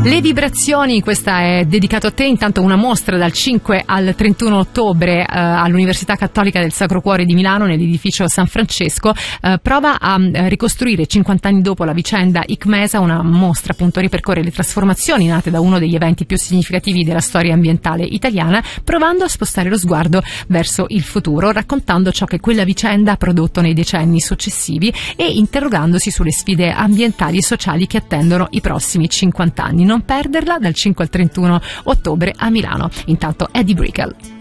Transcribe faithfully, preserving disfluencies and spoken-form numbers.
Le vibrazioni, questa è dedicato a te. Intanto una mostra dal cinque al trentuno ottobre eh, all'Università Cattolica del Sacro Cuore di Milano, nell'edificio San Francesco, eh, prova a eh, ricostruire cinquanta anni dopo la vicenda ICMESA. Una mostra appunto ripercorre le trasformazioni nate da uno degli eventi più significativi della storia ambientale italiana, provando a spostare lo sguardo verso il futuro, raccontando ciò che quella vicenda ha prodotto nei decenni successivi e interrogandosi sulle sfide ambientali e sociali che attendono i prossimi cinquanta anni. Non perderla dal cinque al trentuno ottobre a Milano. Intanto Eddie Brickell.